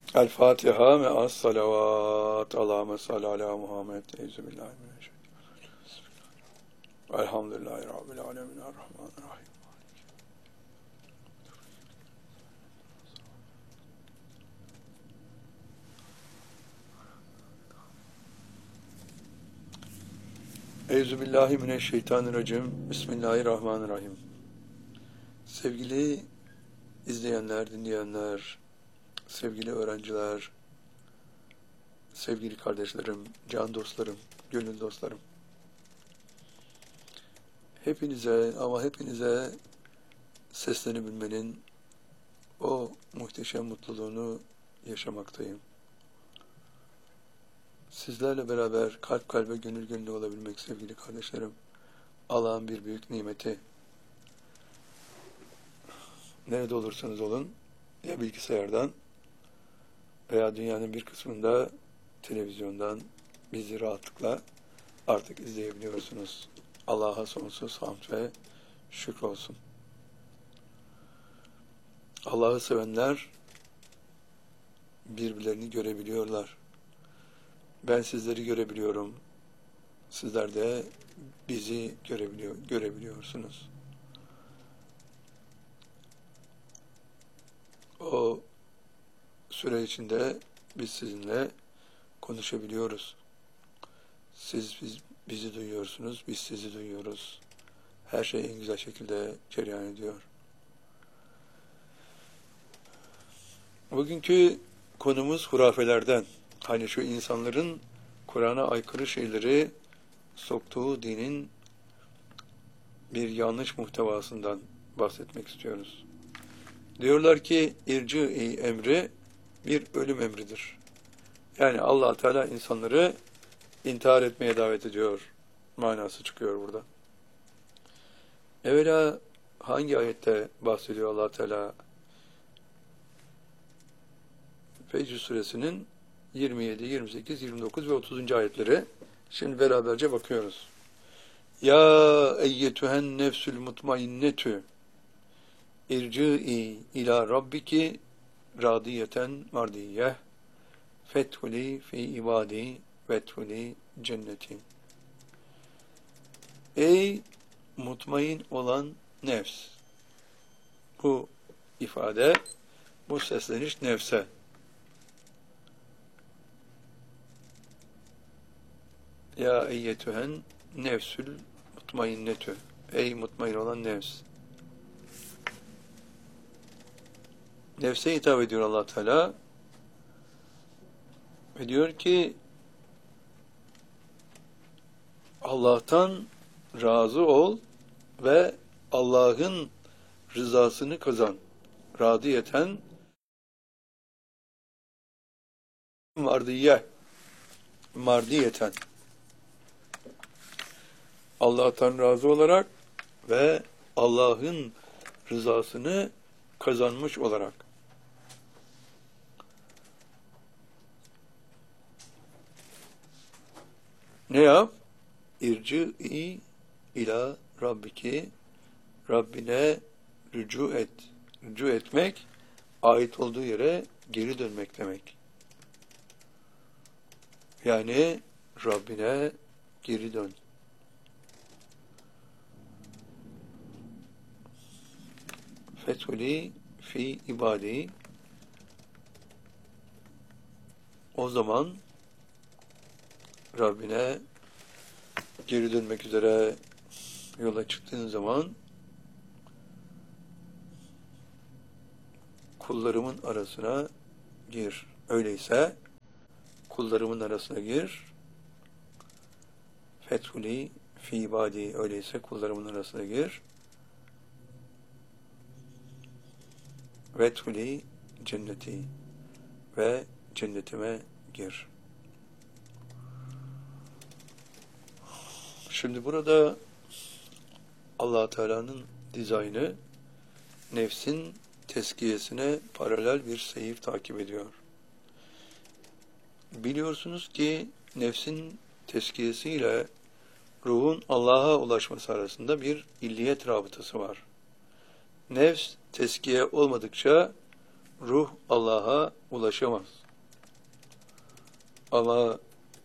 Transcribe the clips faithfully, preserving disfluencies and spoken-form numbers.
El Fatiha ve as salavat. Allahümme salli ala Muhammed. Euzubillahimineşşeytanirracim. Elhamdülillahi Rabbil alemin. Errahmanirrahim. Euzubillahimineşşeytanirracim. Bismillahirrahmanirrahim. Sevgili izleyenler, dinleyenler, sevgili öğrenciler, sevgili kardeşlerim, can dostlarım, gönül dostlarım. Hepinize ama hepinize seslenebilmenin o muhteşem mutluluğunu yaşamaktayım. Sizlerle beraber kalp kalbe gönül gönüle olabilmek sevgili kardeşlerim. Allah'ın bir büyük nimeti. Nerede olursanız olun, ya bilgisayardan veya dünyanın bir kısmında televizyondan bizi rahatlıkla artık izleyebiliyorsunuz. Allah'a sonsuz hamd ve şükür olsun. Allah'ı sevenler birbirlerini görebiliyorlar. Ben sizleri görebiliyorum. Sizler de bizi görebiliyor, görebiliyorsunuz. O süre içinde biz sizinle konuşabiliyoruz. Siz biz, bizi duyuyorsunuz, biz sizi duyuyoruz. Her şey en güzel şekilde cereyan ediyor. Bugünkü konumuz hurafelerden. Hani şu insanların Kur'an'a aykırı şeyleri soktuğu dinin bir yanlış muhtevasından bahsetmek istiyoruz. Diyorlar ki irci-i emri bir ölüm emridir. Yani Allah Teala insanları intihar etmeye davet ediyor manası çıkıyor burada. Evvela hangi ayette bahsediyor Allah Teala? Fecr suresinin yirmi yedi, yirmi sekiz, yirmi dokuz ve otuzuncu ayetleri. Şimdi beraberce bakıyoruz. Ya eyyetühen nefsül mutmainnetü irci'i ila rabbiki radiyeten mardiyeh fethuli fi ibadi vethuli cenneti. Ey mutmain olan nefs. Bu ifade, bu sesleniş nefse. Ya eyyetühen nefsül mutmainnetü. Ey mutmain olan nefs. Nefse hitap ediyor Allah Teala. Ve diyor ki Allah'tan razı ol ve Allah'ın rızasını kazan. Radiyeten mardiye mardiyeten Allah'tan razı olarak ve Allah'ın rızasını kazanmış olarak. Ne yap? İrci'i ila Rabbiki, Rabbine rücu et. Rücu etmek, ait olduğu yere geri dönmek demek. Yani Rabbine geri dön. Fethuli fi ibadi. O zaman Rabbine geri dönmek üzere yola çıktığın zaman kullarımın arasına gir. Öyleyse kullarımın arasına gir. Fethuli fi ibadi. Öyleyse kullarımın arasına gir. Vethuli cenneti. Ve cennetime gir. Şimdi burada Allah Teala'nın dizaynı nefsin tezkiyesine paralel bir seyir takip ediyor. Biliyorsunuz ki nefsin tezkiyesiyle ruhun Allah'a ulaşması arasında bir illiyet rabıtası var. Nefs tezkiye olmadıkça ruh Allah'a ulaşamaz. Ama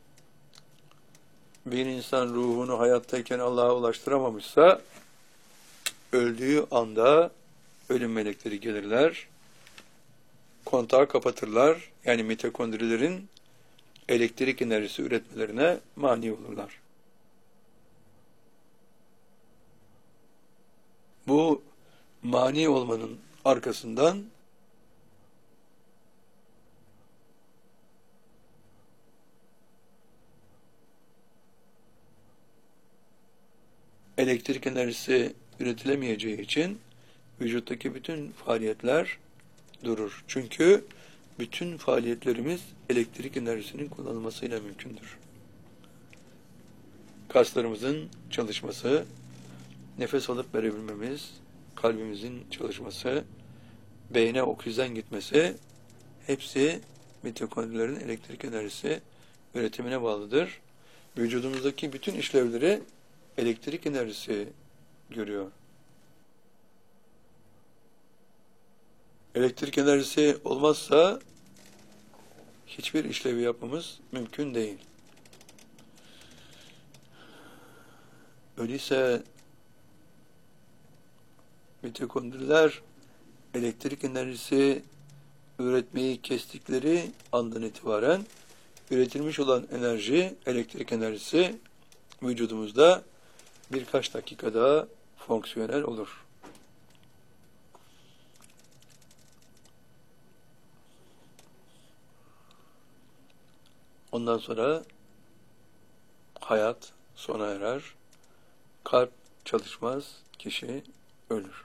bir insan ruhunu hayattayken Allah'a ulaştıramamışsa, öldüğü anda ölüm melekleri gelirler, kontağı kapatırlar, yani mitokondrilerin elektrik enerjisi üretmelerine mani olurlar. Bu mani olmanın arkasından elektrik enerjisi üretilemeyeceği için vücuttaki bütün faaliyetler durur. Çünkü bütün faaliyetlerimiz elektrik enerjisinin kullanılmasıyla mümkündür. Kaslarımızın çalışması, nefes alıp verebilmemiz, kalbimizin çalışması, beyne oksijen gitmesi, hepsi mitokondrilerin elektrik enerjisi üretimine bağlıdır. Vücudumuzdaki bütün işlevleri elektrik enerjisi görüyor. Elektrik enerjisi olmazsa hiçbir işlevi yapmamız mümkün değil. Öyleyse mitokondriler elektrik enerjisi üretmeyi kestikleri andan itibaren üretilmiş olan enerji, elektrik enerjisi vücudumuzda birkaç dakikada fonksiyonel olur. Ondan sonra hayat sona erer, kalp çalışmaz, kişi ölür.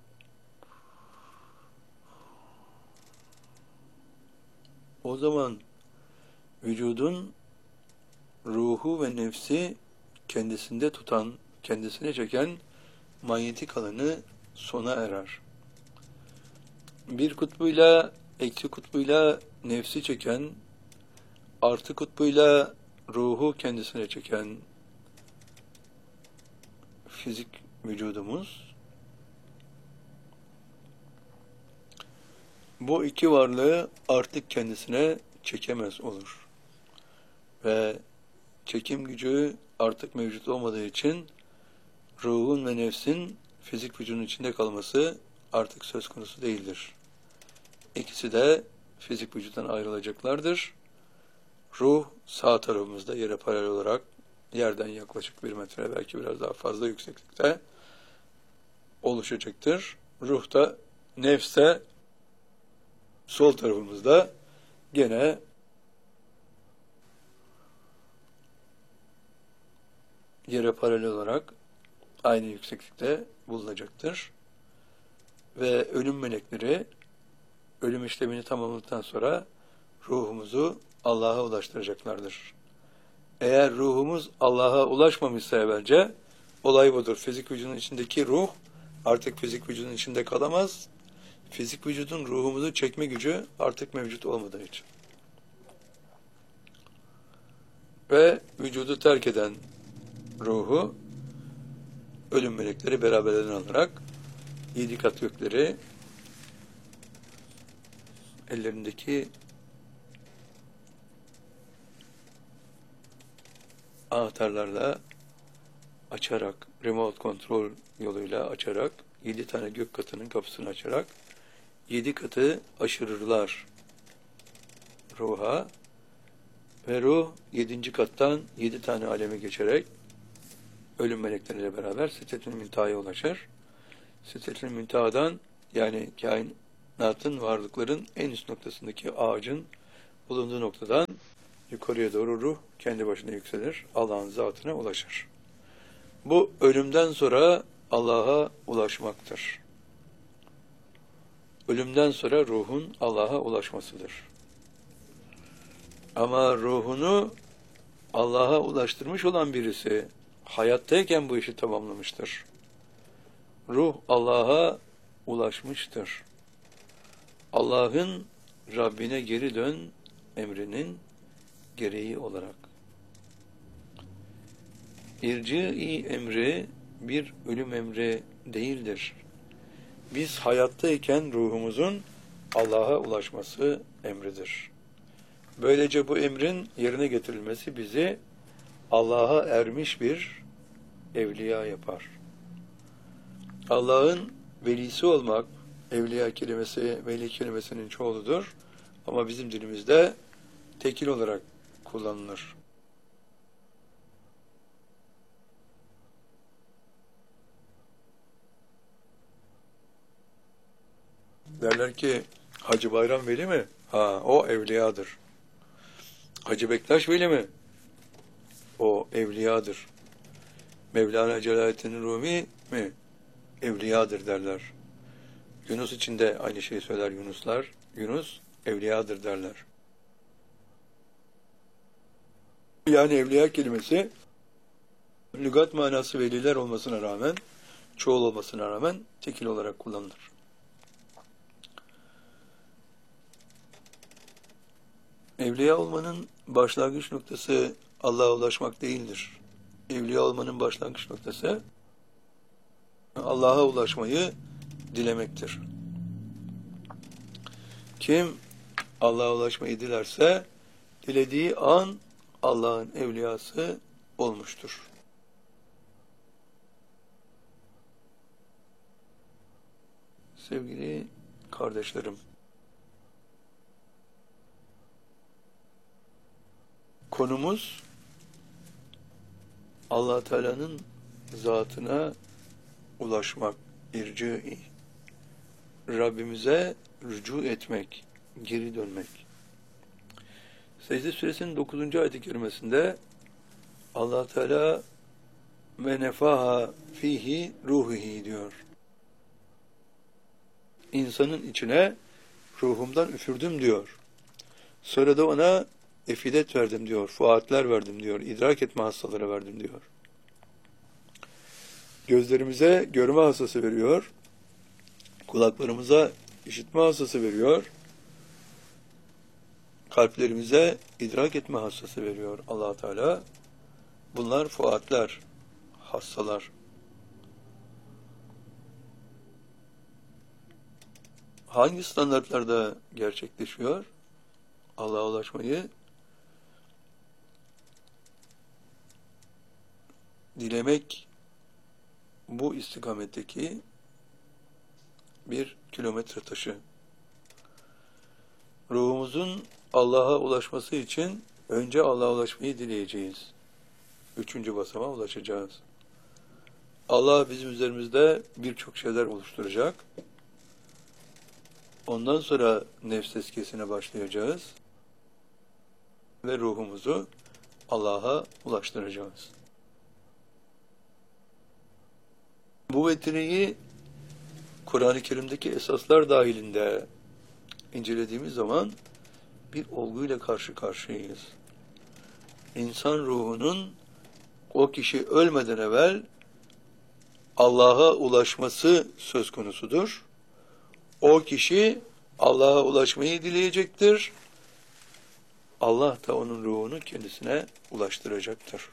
O zaman vücudun ruhu ve nefsi kendisinde tutan, kendisine çeken manyetik alanı sona erer. Bir kutbuyla, eksi kutbuyla nefsi çeken, artı kutbuyla ruhu kendisine çeken fizik vücudumuz, bu iki varlığı artık kendisine çekemez olur. Ve çekim gücü artık mevcut olmadığı için ruhun ve nefsin fizik vücudun içinde kalması artık söz konusu değildir. İkisi de fizik vücuttan ayrılacaklardır. Ruh sağ tarafımızda yere paralel olarak yerden yaklaşık bir metre, belki biraz daha fazla yükseklikte oluşacaktır. Ruh da, nefs de sol tarafımızda gene yere paralel olarak aynı yükseklikte bulunacaktır. Ve ölüm melekleri ölüm işlemini tamamladıktan sonra ruhumuzu Allah'a ulaştıracaklardır. Eğer ruhumuz Allah'a ulaşmamışsa evvelce, olay budur. Fizik vücudun içindeki ruh artık fizik vücudun içinde kalamaz. Fizik vücudun ruhumuzu çekme gücü artık mevcut olmadığı için. Ve vücudu terk eden ruhu ölüm melekleri beraberlerine alarak yedi kat gökleri ellerindeki anahtarlarla açarak, remote kontrol yoluyla açarak, yedi tane gök katının kapısını açarak yedi katı aşırırlar ruha ve ruh yedinci kattan yedi tane aleme geçerek ölüm melekleriyle beraber Sidretül Münteha'ya ulaşır. Sidretül Münteha'dan, yani kainatın, varlıkların en üst noktasındaki ağacın bulunduğu noktadan yukarıya doğru ruh kendi başına yükselir, Allah'ın zatına ulaşır. Bu ölümden sonra Allah'a ulaşmaktır. Ölümden sonra ruhun Allah'a ulaşmasıdır. Ama ruhunu Allah'a ulaştırmış olan birisi hayattayken bu işi tamamlamıştır. Ruh Allah'a ulaşmıştır. Allah'ın Rabbine geri dön emrinin gereği olarak. İrci-i emri bir ölüm emri değildir. Biz hayattayken ruhumuzun Allah'a ulaşması emridir. Böylece bu emrin yerine getirilmesi bizi Allah'a ermiş bir evliya yapar. Allah'ın velisi olmak, evliya kelimesi, veli kelimesinin çoğuludur. Ama bizim dilimizde tekil olarak kullanılır. Derler ki, Hacı Bayram veli mi? Ha, o evliyadır. Hacı Bektaş veli mi? O evliyadır. Mevlana Celaleddin Rumi mi? Evliyadır derler. Yunus için de aynı şeyi söyler Yunuslar. Yunus evliyadır derler. Yani evliya kelimesi lügat manası veliler olmasına rağmen, çoğul olmasına rağmen tekil olarak kullanılır. Evliya olmanın başlangıç noktası Allah'a ulaşmak değildir. Evliya olmanın başlangıç noktası Allah'a ulaşmayı dilemektir. Kim Allah'a ulaşmayı dilerse, dilediği an Allah'ın evliyası olmuştur. Sevgili kardeşlerim, konumuz Allah Teala'nın zatına ulaşmak, irci, Rabbimize rücu etmek, geri dönmek. Secde Suresinin dokuzuncu ayet-i kerimesinde Allah Teala ve nefaha fihi ruhihi diyor. İnsanın içine ruhumdan üfürdüm diyor. Sonra da ona efidet verdim diyor, fuatler verdim diyor, idrak etme hastaları verdim diyor. Gözlerimize görme hastası veriyor, kulaklarımıza işitme hastası veriyor, kalplerimize idrak etme hastası veriyor Allah Teala. Bunlar fuatler, hastalar. Hangi standartlarda gerçekleşiyor Allah'a ulaşmayı? Dilemek bu istikametteki bir kilometre taşı. Ruhumuzun Allah'a ulaşması için önce Allah'a ulaşmayı dileyeceğiz. Üçüncü basamağa ulaşacağız. Allah bizim üzerimizde birçok şeyler oluşturacak. Ondan sonra nefs tezkiyesine başlayacağız. Ve ruhumuzu Allah'a ulaştıracağız. Bu vetireyi Kur'an-ı Kerim'deki esaslar dahilinde incelediğimiz zaman bir olguyla karşı karşıyayız. İnsan ruhunun o kişi ölmeden evvel Allah'a ulaşması söz konusudur. O kişi Allah'a ulaşmayı dileyecektir. Allah da onun ruhunu kendisine ulaştıracaktır.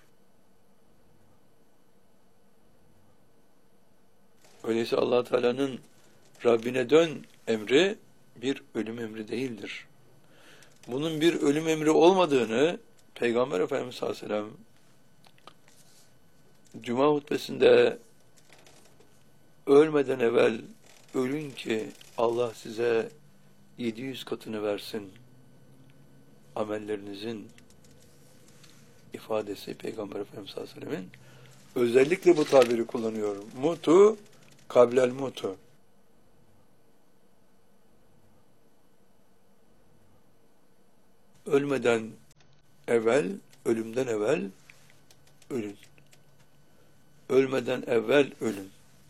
Öyleyse Allah Teala'nın Rabbine dön emri bir ölüm emri değildir. Bunun bir ölüm emri olmadığını Peygamber Efendimiz sallallahu aleyhi ve sellem Cuma hutbesinde ölmeden evvel ölün ki Allah size yedi yüz katını versin amellerinizin ifadesi Peygamber Efendimiz sallallahu aleyhi ve sellem'in özellikle bu tabiri kullanıyor. Mutu kablel mutu. Ölmeden evvel, ölümden evvel ölün. Ölmeden evvel ölün.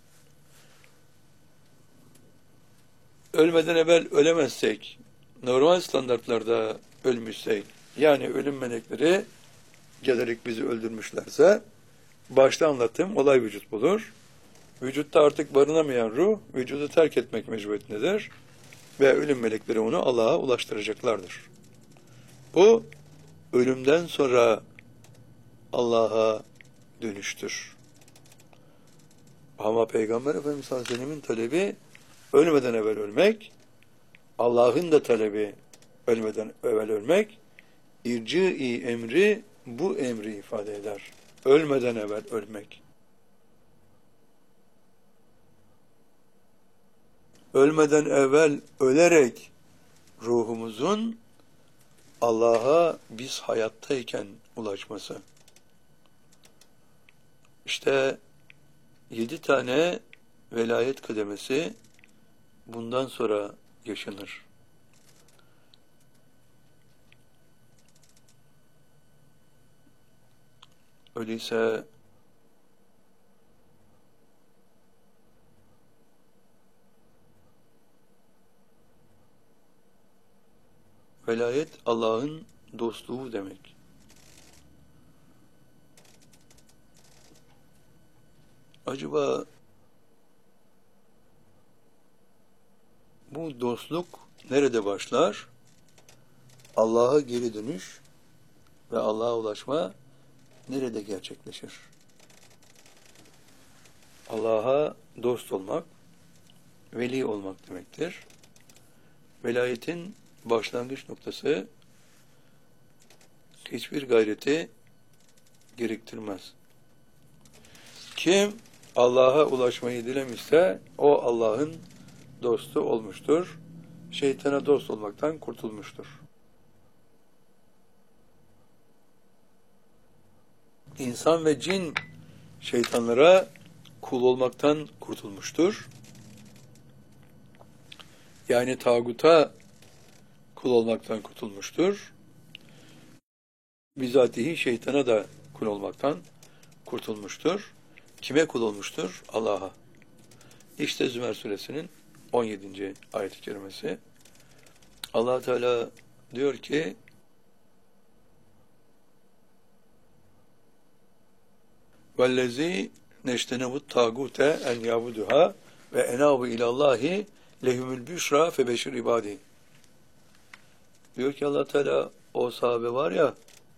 Ölmeden evvel ölemezsek, normal standartlarda ölmüşsek, yani ölüm melekleri gelerek bizi öldürmüşlerse, başta anlattığım olay vücut bulur. Vücutta artık barınamayan ruh, vücudu terk etmek mecburiyetindedir. Ve ölüm melekleri onu Allah'a ulaştıracaklardır. Bu, ölümden sonra Allah'a dönüştür. Ama Peygamber Efendimiz sallallahu aleyhi ve sellem'in talebi, ölmeden evvel ölmek, Allah'ın da talebi ölmeden evvel ölmek, irci-i emri bu emri ifade eder. Ölmeden evvel ölmek. Ölmeden evvel ölerek ruhumuzun Allah'a biz hayattayken ulaşması. İşte yedi tane velayet kademesi bundan sonra yaşanır. Öyleyse velayet Allah'ın dostluğu demek. Acaba bu dostluk nerede başlar? Allah'a geri dönüş ve Allah'a ulaşma nerede gerçekleşir? Allah'a dost olmak, veli olmak demektir. Velayetin başlangıç noktası hiçbir gayreti gerektirmez. Kim Allah'a ulaşmayı dilemişse o Allah'ın dostu olmuştur. Şeytana dost olmaktan kurtulmuştur. İnsan ve cin şeytanlara kul olmaktan kurtulmuştur. Yani tağuta kul olmaktan kurtulmuştur. Bizatihi şeytana da kul olmaktan kurtulmuştur. Kime kul olmuştur? Allah'a. İşte Zümer suresinin on yedinci ayet-i kerimesi. Allah Teala diyor ki وَالَّذ۪ي نَشْتَنَبُ التَّاغُوتَ اَنْ يَعْبُدُهَا وَاَنَابُ اِلَى اللّٰهِ لَهُمُ الْبُشْرَى فَبَشِرْ عِبَادِهِ. Diyor ki Allah Teala, o sahabe var ya,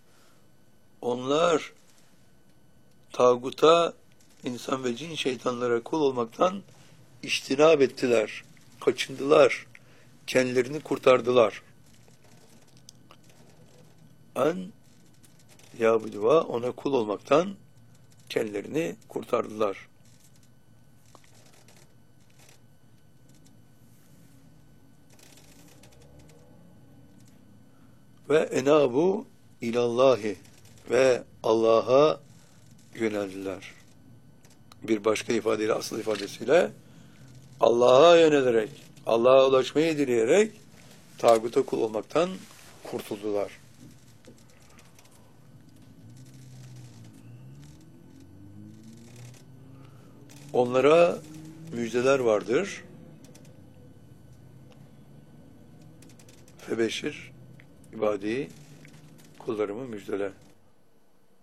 onlar tağuta, insan ve cin şeytanlara kul olmaktan iştinab ettiler, kaçındılar, kendilerini kurtardılar. En yabuduva, ona kul olmaktan kendilerini kurtardılar. Ve enabu ilallahi, ve Allah'a yöneldiler. Bir başka ifadeyle, asıl ifadesiyle Allah'a yönelerek, Allah'a ulaşmayı dileyerek tağuta kul olmaktan kurtuldular. Onlara müjdeler vardır. Febeşir ibadi, kullarımı müjdele.